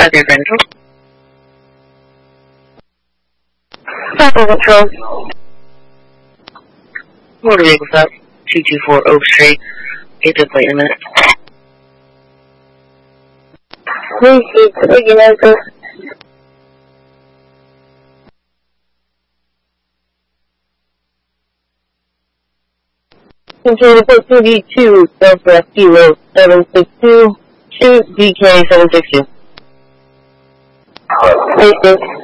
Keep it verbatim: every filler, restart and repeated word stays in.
Other Rental. Traffic Control. Motor vehicle stop. two two four Oak Street. Get the plate in a minute. Please see taking over. Control report two D two, Southwest Kilo seven six two, shoot D K seven six two. Safety.